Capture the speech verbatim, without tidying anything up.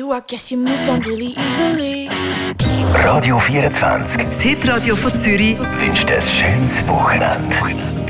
you, I guess you moved on really easily. Radio vierundzwanzig. Das Hitradio von Zürich. Wünscht ein schönes Wochenende.